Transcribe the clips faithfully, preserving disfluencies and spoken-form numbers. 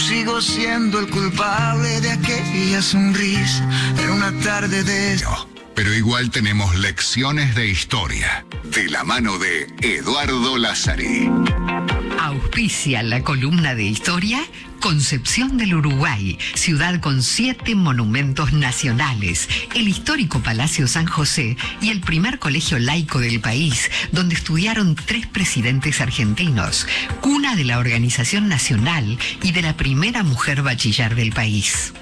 sigo siendo el culpable de aquella sonrisa de una tarde de... No, pero igual tenemos lecciones de historia, de la mano de Eduardo Lázari. Auspicia la columna de historia Concepción del Uruguay, ciudad con siete monumentos nacionales, el histórico Palacio San José y el primer colegio laico del país, donde estudiaron tres presidentes argentinos, cuna de la Organización Nacional y de la primera mujer bachiller del país.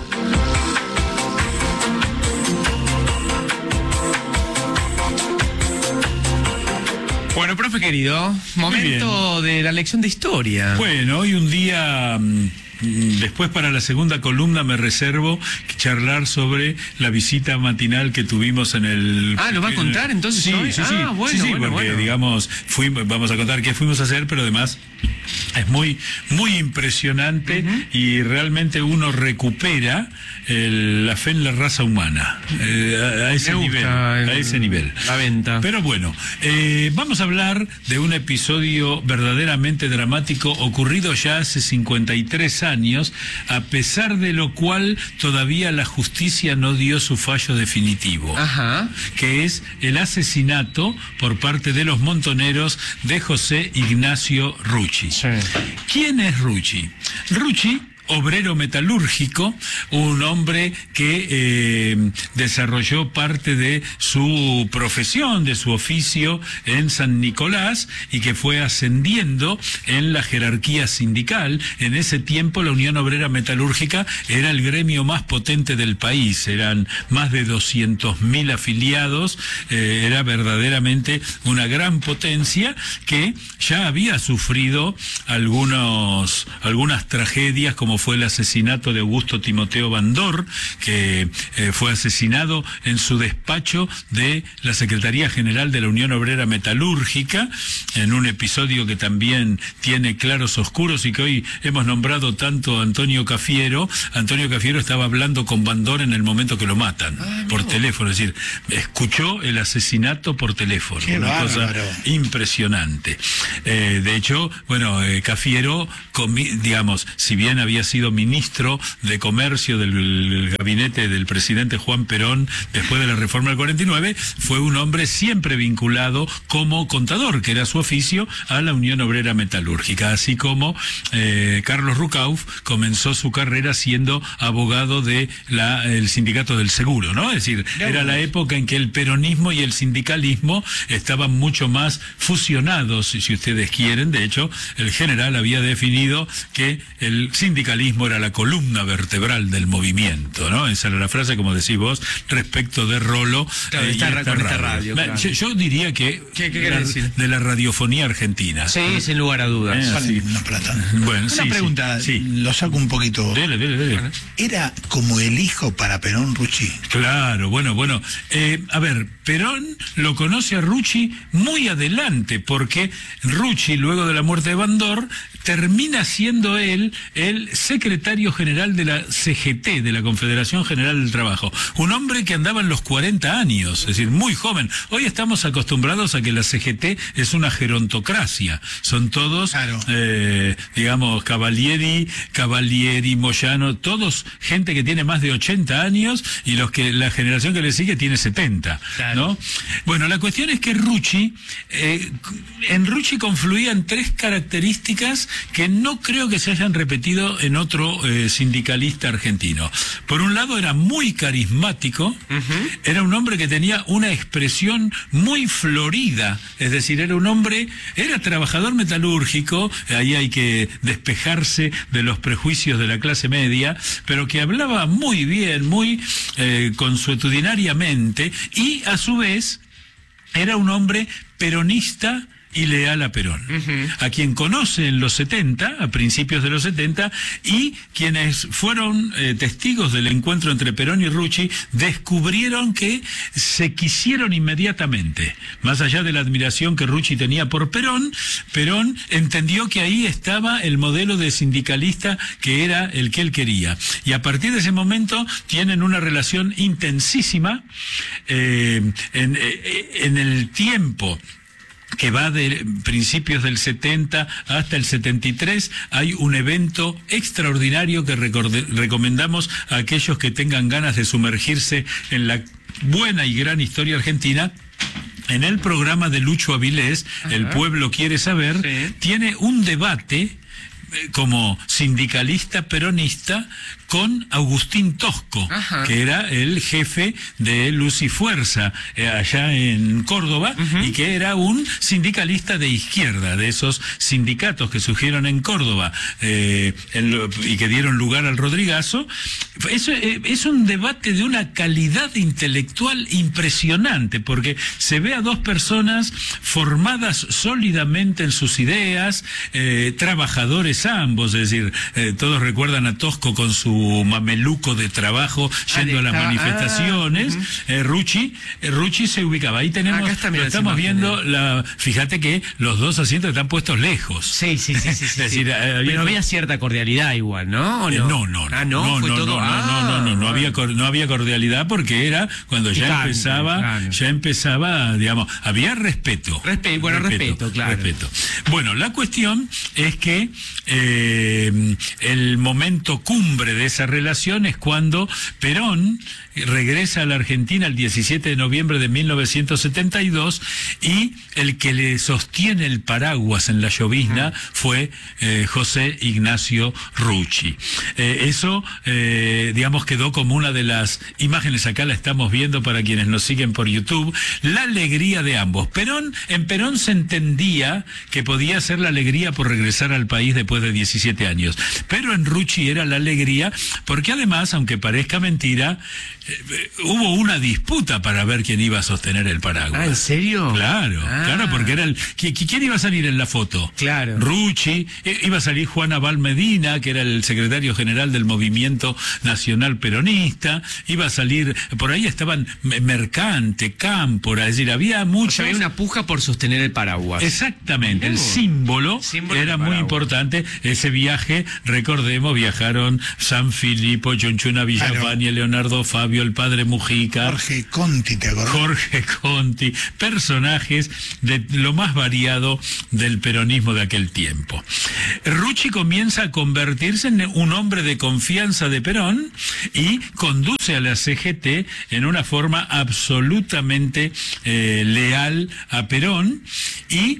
Bueno, profe querido, momento de la lección de historia. Bueno, hoy un día, después para la segunda columna me reservo charlar sobre la visita matinal que tuvimos en el... Ah, ¿lo va a contar entonces? Sí, hoy? sí, sí, ah, bueno, sí, sí, bueno, porque bueno. digamos, fuimos, vamos a contar qué fuimos a hacer, pero además es muy, muy impresionante uh-huh. y realmente uno recupera el, la fe en la raza humana, eh, a, a ese nivel, el, a ese nivel. La venta. Pero bueno, eh, vamos a hablar de un episodio verdaderamente dramático ocurrido ya hace cincuenta y tres años, a pesar de lo cual todavía la justicia no dio su fallo definitivo. Ajá. Que es el asesinato por parte de los montoneros de José Ignacio Rucci. Sí. ¿Quién es Rucci? Rucci, obrero metalúrgico, un hombre que eh, desarrolló parte de su profesión, de su oficio en San Nicolás y que fue ascendiendo en la jerarquía sindical. En ese tiempo la Unión Obrera Metalúrgica era el gremio más potente del país, eran más de doscientos mil afiliados, eh, era verdaderamente una gran potencia que ya había sufrido algunos, algunas tragedias como fue el asesinato de Augusto Timoteo Bandor, que eh, fue asesinado en su despacho de la Secretaría General de la Unión Obrera Metalúrgica, en un episodio que también tiene claros oscuros y que hoy hemos nombrado tanto a Antonio Cafiero. Antonio Cafiero estaba hablando con Bandor en el momento que lo matan, ah, no. por teléfono, es decir, escuchó el asesinato por teléfono. Qué una bárbaro. cosa impresionante. Eh, de hecho, bueno, eh, Cafiero, digamos, si bien había sido ministro de Comercio del gabinete del presidente Juan Perón después de la reforma del cuarenta y nueve, fue un hombre siempre vinculado como contador, que era su oficio, a la Unión Obrera Metalúrgica, así como eh, Carlos Rucauf comenzó su carrera siendo abogado de la el sindicato del seguro, ¿no? Es decir, era la época en que el peronismo y el sindicalismo estaban mucho más fusionados, si ustedes quieren. De hecho, el general había definido que el sindicalismo era la columna vertebral del movimiento, ¿no? Esa era la frase, como decís vos, respecto de Rollo. Claro, eh, esta, y esta con radio. esta radio claro. yo, yo diría que ¿Qué, qué la, decir? de la radiofonía argentina. Sí, ¿no? Sin lugar a dudas. Eh, Vale, una plata. Bueno, una sí, pregunta, sí, sí. Lo saco un poquito. Dele, dele, dele. ¿Era como el hijo para Perón, Rucci? Claro, bueno, bueno. Eh, a ver, Perón lo conoce a Rucci muy adelante, porque Rucci, luego de la muerte de Bandor, termina siendo él el secretario general de la C G T, de la Confederación General del Trabajo. Un hombre que andaba en los cuarenta años, es decir, muy joven. Hoy estamos acostumbrados a que la C G T es una gerontocracia. Son todos, claro. eh, digamos, Cavalieri, Cavalieri, Moyano, todos gente que tiene más de ochenta años y los que la generación que le sigue tiene setenta, claro. ¿no? Bueno, la cuestión es que Rucci, eh, en Rucci confluían tres características que no creo que se hayan repetido en otro eh, sindicalista argentino. Por un lado, era muy carismático, uh-huh. era un hombre que tenía una expresión muy florida, es decir, era un hombre, era trabajador metalúrgico, ahí hay que despejarse de los prejuicios de la clase media, pero que hablaba muy bien, muy eh, consuetudinariamente, y a su vez era un hombre peronista y leal a Perón, uh-huh. a quien conoce en los setenta, a principios de los setenta, y quienes fueron eh, testigos del encuentro entre Perón y Rucci descubrieron que se quisieron inmediatamente. Más allá de la admiración que Rucci tenía por Perón, Perón entendió que ahí estaba el modelo de sindicalista que era el que él quería. Y a partir de ese momento tienen una relación intensísima eh, en, en el tiempo que va de principios del setenta hasta el setenta y tres, hay un evento extraordinario que recorde, recomendamos a aquellos que tengan ganas de sumergirse en la buena y gran historia argentina. En el programa de Lucho Avilés, Ajá. El Pueblo Quiere Saber, sí. tiene un debate eh, como sindicalista peronista con Agustín Tosco, Ajá. que era el jefe de Luz y Fuerza eh, allá en Córdoba, uh-huh. y que era un sindicalista de izquierda, de esos sindicatos que surgieron en Córdoba eh, en lo, y que dieron lugar al Rodrigazo. Eso eh, es un debate de una calidad intelectual impresionante, porque se ve a dos personas formadas sólidamente en sus ideas, eh, trabajadores ambos, es decir, eh, todos recuerdan a Tosco con su mameluco de trabajo yendo ah, a las manifestaciones. Ah, uh-huh. eh, Rucci, eh, Rucci se ubicaba. Ahí tenemos, está, mira, lo estamos viendo, la, fíjate que los dos asientos están puestos lejos. Sí, sí, sí, sí. es sí, decir, sí. Eh, Pero había cierta cordialidad igual, ¿no? ¿O no? Eh, no, no, no. Ah, no, no, fue no, todo. No, ah, no, no, no, no, había, no había cordialidad porque era cuando ya Picante, empezaba, claro. ya empezaba, digamos, había respeto. Respeto, bueno, respeto, respeto claro. Respeto. Bueno, la cuestión es que eh, el momento cumbre de esa relación es cuando Perón regresa a la Argentina el diecisiete de noviembre de mil novecientos setenta y dos y el que le sostiene el paraguas en la llovizna fue eh, José Ignacio Rucci. Eh, eso, eh, digamos, quedó como una de las imágenes, acá la estamos viendo para quienes nos siguen por YouTube, la alegría de ambos. Perón, en Perón se entendía que podía ser la alegría por regresar al país después de diecisiete años, pero en Rucci era la alegría porque además, aunque parezca mentira, Eh, hubo una disputa para ver quién iba a sostener el paraguas. ¿Ah, en serio? Claro, ah. claro, porque era el... ¿Quién iba a salir en la foto? Claro. Rucci, eh, iba a salir Juan Abal Medina, que era el secretario general del Movimiento Nacional Peronista, iba a salir, por ahí estaban Mercante, Cámpora, es decir, había muchos... O sea, había una puja por sostener el paraguas. Exactamente, el símbolo, símbolo era muy importante. Ese viaje, recordemos, viajaron San Filipo, Chonchuna Villafañe, claro. Leonardo Fabio, el padre Mujica, Jorge Conti, ¿te acordás? Jorge Conti, personajes de lo más variado del peronismo de aquel tiempo. Rucci comienza a convertirse en un hombre de confianza de Perón y conduce a la C G T en una forma absolutamente eh, leal a Perón y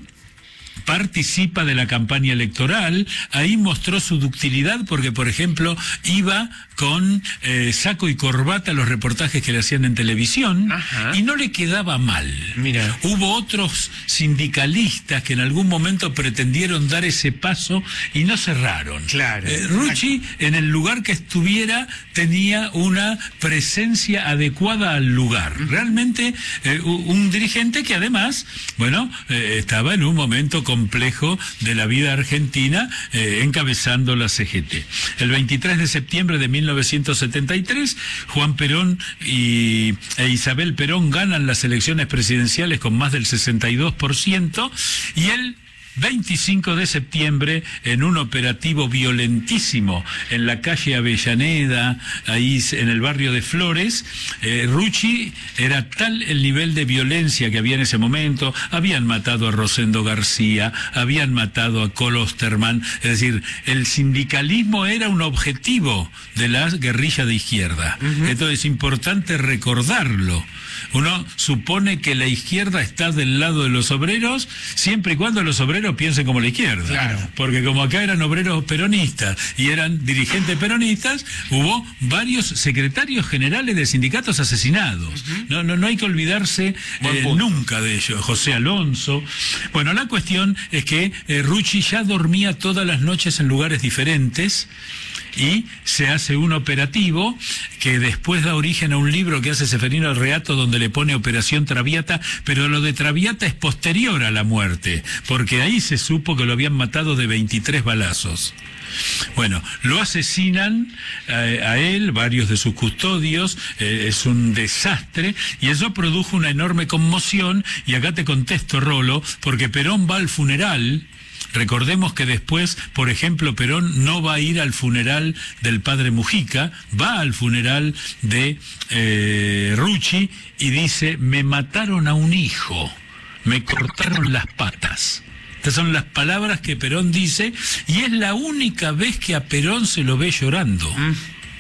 participa de la campaña electoral. Ahí mostró su ductilidad porque, por ejemplo, iba con eh, saco y corbata a los reportajes que le hacían en televisión. Ajá. Y no le quedaba mal. Mira. Hubo otros sindicalistas que en algún momento pretendieron dar ese paso y no cerraron. Claro. Eh, Rucci, en el lugar que estuviera, tenía una presencia adecuada al lugar. Realmente eh, un dirigente que además, bueno, eh, estaba en un momento complejo de la vida argentina, eh, encabezando la C G T. El veintitrés de septiembre de mil novecientos setenta y tres, Juan Perón y, e Isabel Perón ganan las elecciones presidenciales con más del sesenta y dos por ciento y el veinticinco de septiembre, en un operativo violentísimo en la calle Avellaneda, ahí en el barrio de Flores, eh, Rucci, era tal el nivel de violencia que había en ese momento, habían matado a Rosendo García, habían matado a Col Osterman, es decir, el sindicalismo era un objetivo de la guerrilla de izquierda. Uh-huh. Entonces es importante recordarlo. Uno supone que la izquierda está del lado de los obreros siempre y cuando los obreros piensen como la izquierda. Claro. Porque como acá eran obreros peronistas y eran dirigentes peronistas, hubo varios secretarios generales de sindicatos asesinados. Uh-huh. No, no, no hay que olvidarse eh, nunca de ellos. José Alonso. Bueno, la cuestión es que eh, Rucci ya dormía todas las noches en lugares diferentes. Y se hace un operativo que después da origen a un libro que hace Seferino Reato donde le pone Operación Traviata, pero lo de Traviata es posterior a la muerte, porque ahí se supo que lo habían matado de veintitrés balazos. Bueno, lo asesinan eh, a él, varios de sus custodios, eh, es un desastre, y eso produjo una enorme conmoción, y acá te contesto, Rolo, porque Perón va al funeral. Recordemos que después, por ejemplo, Perón no va a ir al funeral del padre Mujica, va al funeral de eh, Rucci y dice, me mataron a un hijo. me cortaron las patas. Estas son las palabras que Perón dice, y es la única vez que a Perón se lo ve llorando. Mm.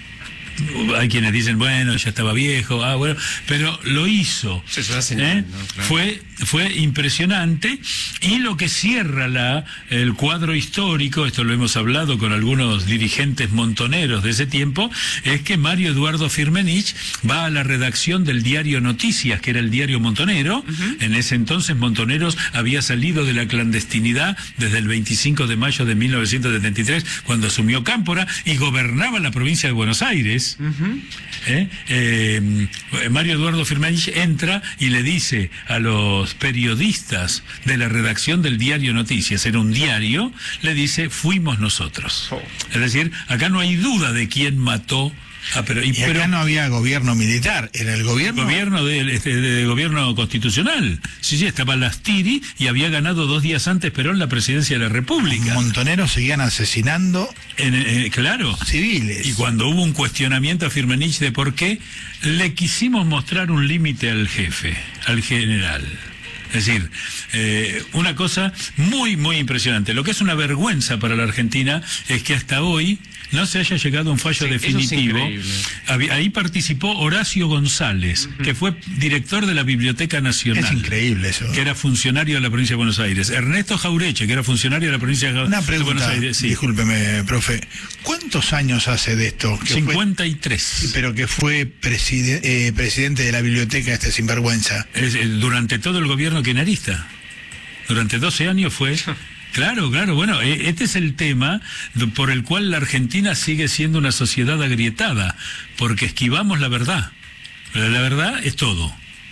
Hay quienes dicen, bueno, ya estaba viejo, ah, bueno, pero lo hizo. Sí, eso hace ¿eh? No, claro. Fue, fue impresionante, y lo que cierra la, el cuadro histórico, esto lo hemos hablado con algunos dirigentes montoneros de ese tiempo, es que Mario Eduardo Firmenich va a la redacción del diario Noticias, que era el diario montonero. Uh-huh. En ese entonces Montoneros había salido de la clandestinidad desde el veinticinco de mayo de mil novecientos setenta y tres, cuando asumió Cámpora y gobernaba la provincia de Buenos Aires. Uh-huh. ¿Eh? Eh, Mario Eduardo Firmenich entra y le dice a los periodistas de la redacción del diario Noticias, era un diario, le dice, fuimos nosotros. Oh. Es decir, acá no hay duda de quién mató a Perón. Y, y acá pero, no había gobierno militar, era el gobierno... Gobierno de, este, de gobierno constitucional. Sí, sí, estaba Lastiri y había ganado dos días antes Perón la presidencia de la República. Los montoneros seguían asesinando... En, eh, claro. Civiles. Y cuando hubo un cuestionamiento a Firmenich de por qué, le quisimos mostrar un límite al jefe, al general. Es decir, eh, una cosa muy, muy impresionante. Lo que es una vergüenza para la Argentina es que hasta hoy no se haya llegado a un fallo sí, definitivo. Ahí participó Horacio González, uh-huh. que fue director de la Biblioteca Nacional. Es increíble eso. Que era funcionario de la provincia de Buenos Aires. Ernesto Jaureche, que era funcionario de la provincia de, Una pregunta, de Buenos Aires. Sí. Discúlpeme, profe. ¿Cuántos años hace de esto? Que cincuenta y tres. Fue, pero que fue preside, eh, presidente de la biblioteca este sinvergüenza. Es, eh, durante todo el gobierno kirchnerista. Durante doce años fue... Claro, claro, bueno, este es el tema por el cual la Argentina sigue siendo una sociedad agrietada, porque esquivamos la verdad. Pero la verdad es todo.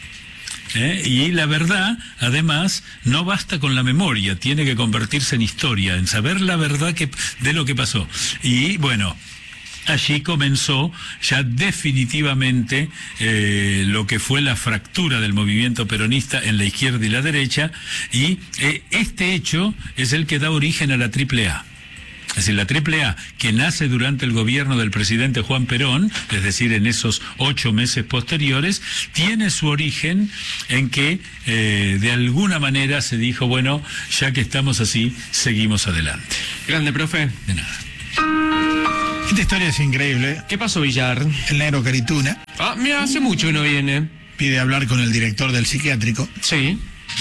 ¿Eh? Y la verdad, además, no basta con la memoria, tiene que convertirse en historia, en saber la verdad que, de lo que pasó. Y bueno, allí comenzó ya definitivamente eh, lo que fue la fractura del movimiento peronista en la izquierda y la derecha, y eh, este hecho es el que da origen a la Triple A. Es decir, la Triple A, que nace durante el gobierno del presidente Juan Perón, es decir, en esos ocho meses posteriores, tiene su origen en que eh, de alguna manera se dijo, bueno, ya que estamos así, seguimos adelante. Grande, profe. De nada. Esta historia es increíble. ¿Qué pasó, Villar? El negro Carituna. Ah, mira, hace mucho que no viene. Pide hablar con el director del psiquiátrico. Sí.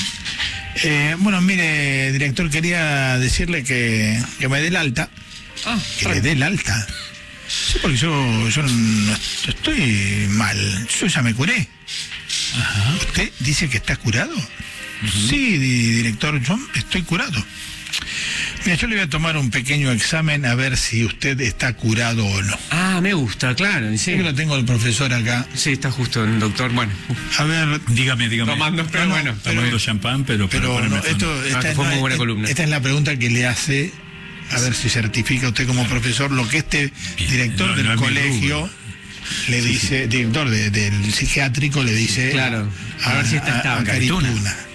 Eh, bueno, mire, director, quería decirle que, que me dé el alta. Ah, que le dé el alta. Sí, porque yo, yo no estoy mal. Yo ya me curé. Ajá. ¿Usted dice que está curado? Uh-huh. Sí, director, yo estoy curado. Mira, yo le voy a tomar un pequeño examen a ver si usted está curado o no. Ah, me gusta, claro. Sí. Yo lo tengo el profesor acá. Sí, está justo el doctor. Bueno. A ver. Dígame, dígame. Tomando, pero no, no, bueno. Tomando pero, champán, pero... Pero, pero no, esto, esta, ah, fue no, muy buena columna. Esta es la pregunta que le hace, a ver si certifica usted como profesor lo que este Bien, director no, del no colegio le sí, dice, sí. director de, del psiquiátrico le dice... Claro, a, a ver si está estaba Carituna.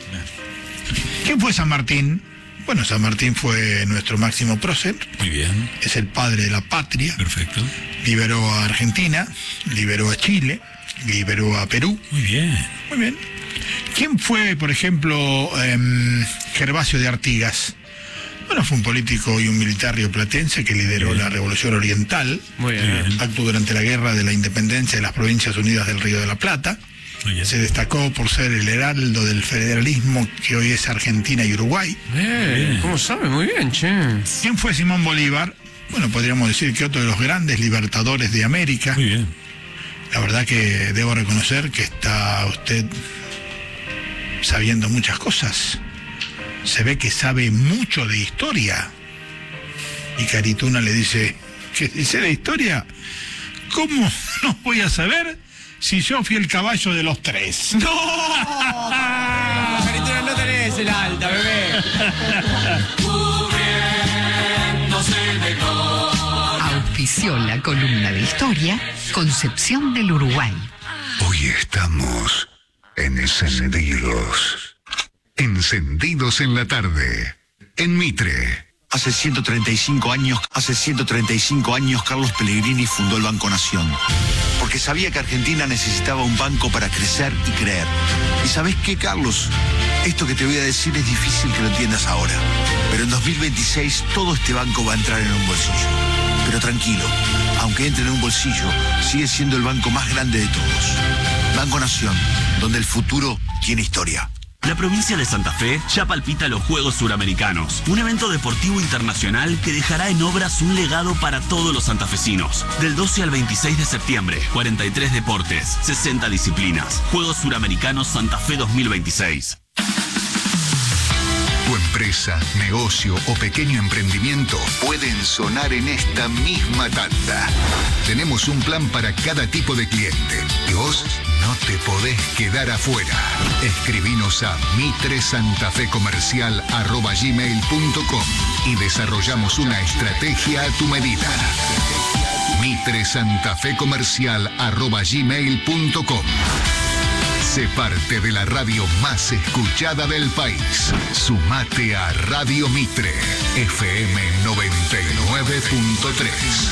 ¿Quién fue San Martín? Bueno, San Martín fue nuestro máximo prócer. Muy bien. Es el padre de la patria. Perfecto. Liberó a Argentina, liberó a Chile, liberó a Perú. Muy bien. Muy bien. ¿Quién fue, por ejemplo, eh, Gervasio de Artigas? Bueno, fue un político y un militar rioplatense que lideró la Revolución Oriental. Muy bien. Actuó durante la Guerra de la Independencia de las Provincias Unidas del Río de la Plata. Se destacó por ser el heraldo del federalismo que hoy es Argentina y Uruguay. Bien. ¿Cómo sabe? Muy bien, che. ¿Quién fue Simón Bolívar? Bueno, podríamos decir que otro de los grandes libertadores de América. Muy bien. La verdad que debo reconocer que está usted sabiendo muchas cosas. Se ve que sabe mucho de historia. Y Carituna le dice, ¿qué dice de historia? ¿Cómo no voy a saber si yo fui el caballo de los tres? ¡No! Carituna, no tenés el alta, bebé. Auspició la columna de historia Concepción del Uruguay. Hoy estamos encendidos. Encendidos en la tarde. En Mitre. Hace ciento treinta y cinco años, hace ciento treinta y cinco años Carlos Pellegrini fundó el Banco Nación. Porque sabía que Argentina necesitaba un banco para crecer y creer. ¿Y sabés qué, Carlos? Esto que te voy a decir es difícil que lo entiendas ahora. Pero en dos mil veintiséis todo este banco va a entrar en un bolsillo. Pero tranquilo, aunque entre en un bolsillo, sigue siendo el banco más grande de todos. Banco Nación, donde el futuro tiene historia. La provincia de Santa Fe ya palpita los Juegos Suramericanos, un evento deportivo internacional que dejará en obras un legado para todos los santafesinos. Del doce al veintiséis de septiembre, cuarenta y tres deportes, sesenta disciplinas. Juegos Suramericanos Santa Fe dos mil veintiséis. Tu empresa, negocio o pequeño emprendimiento pueden sonar en esta misma tanda. Tenemos un plan para cada tipo de cliente y vos no te podés quedar afuera. Escribinos a mitresantafecomercial arroba gmail punto com y desarrollamos una estrategia a tu medida. mitresantafecomercial arroba gmail punto com. Sé parte de la radio más escuchada del país. Sumate a Radio Mitre, F M noventa y nueve punto tres.